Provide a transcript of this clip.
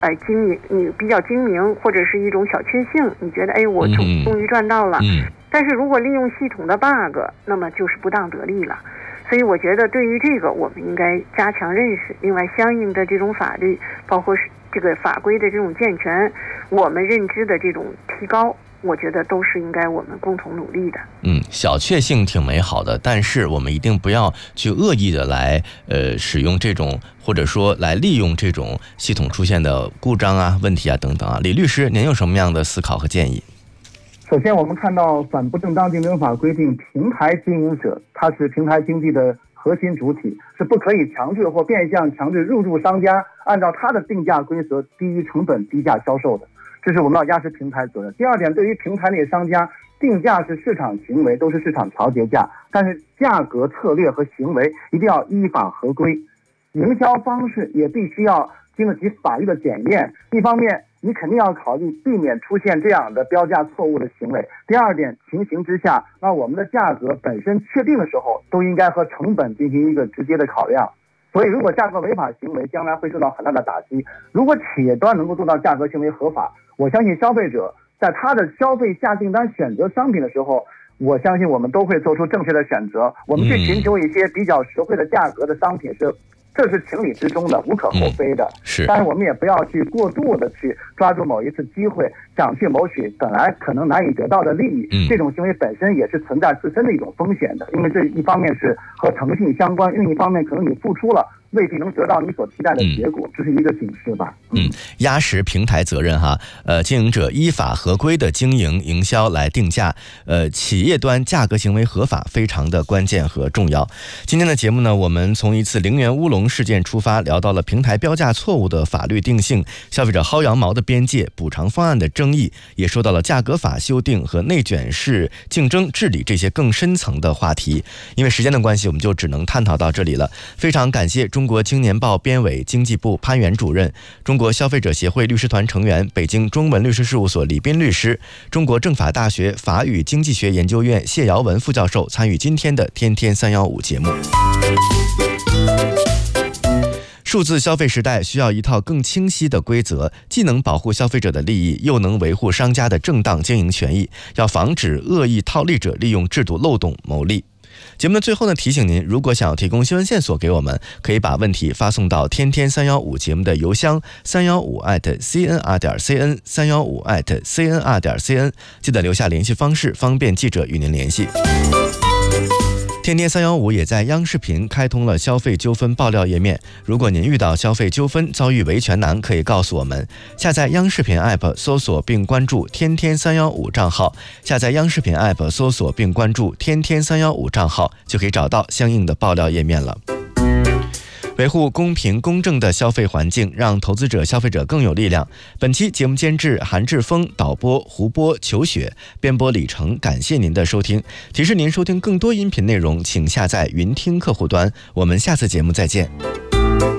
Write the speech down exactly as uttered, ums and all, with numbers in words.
呃，精明，你比较精明，或者是一种小确幸，你觉得哎，我终终于赚到了。 嗯。 但是如果利用系统的 bug， 那么就是不当得利了。所以我觉得对于这个，我们应该加强认识。另外，相应的这种法律，包括这个法规的这种健全，我们认知的这种提高，我觉得都是应该我们共同努力的。 嗯，小确幸挺美好的，但是我们一定不要去恶意的来呃使用这种，或者说来利用这种系统出现的故障啊、问题啊等等啊。李律师，您有什么样的思考和建议？ 首先，我们看到反不正当竞争法规定，平台经营者他是平台经济的核心主体，是不可以强制或变相强制入驻商家按照他的定价规则低于成本低价销售的，这是我们要压实平台责任。第二点，对于平台内商家，定价是市场行为，都是市场调节价，但是价格策略和行为一定要依法合规，营销方式也必须要经得起法律的检验。一方面，你肯定要考虑避免出现这样的标价错误的行为。第二点，情形之下，那我们的价格本身确定的时候，都应该和成本进行一个直接的考量。所以，如果价格违法行为将来会受到很大的打击。如果企业端能够做到价格行为合法，我相信消费者在他的消费下订单选择商品的时候，我相信我们都会做出正确的选择。我们去寻求一些比较实惠的价格的商品是。这是情理之中的，无可厚非的。 嗯、是， 但是我们也不要去过度的去抓住某一次机会，想去谋取本来可能难以得到的利益。 嗯， 这种行为本身也是存在自身的一种风险的，因为这一方面是和诚信相关，另一方面可能你付出了，未必能得到你所期待的结果，嗯、这是一个警示吧。 嗯，压实平台责任哈，呃，经营者依法合规的经营营销来定价，呃，企业端价格行为合法非常的关键和重要。今天的节目呢，我们从一次零元乌龙事件出发，聊到了平台标价错误的法律定性、消费者薅羊毛的边界、补偿方案的争议，也说到了价格法修订和内卷式竞争治理这些更深层的话题。因为时间的关系，我们就只能探讨到这里了。非常感谢中国青年报编委、经济部潘源主任、中国消费者协会律师团成员、北京中文律师事务所李斌律师、中国政法大学法语经济学研究院谢尧文副教授参与今天的天天三一五节目。数字消费时代需要一套更清晰的规则，既能保护消费者的利益，又能维护商家的正当经营权益，要防止恶意套利者利用制度漏洞牟利。节目的最后呢，提醒您，如果想要提供新闻线索给我们，可以把问题发送到天天三一五节目的邮箱三一五 at c n r 点 c n 三一五 at c n r 点 c n， 记得留下联系方式，方便记者与您联系。天天三一五也在央视频开通了消费纠纷爆料页面，如果您遇到消费纠纷遭遇维权难，可以告诉我们。下载央视频 app 搜索并关注天天三一五账号，下载央视频 app 搜索并关注天天三一五账号，就可以找到相应的爆料页面了。维护公平公正的消费环境，让投资者消费者更有力量。本期节目监制韩志峰，导播胡波、裘雪，编播李成。感谢您的收听，提示您收听更多音频内容请下载云听客户端。我们下次节目再见。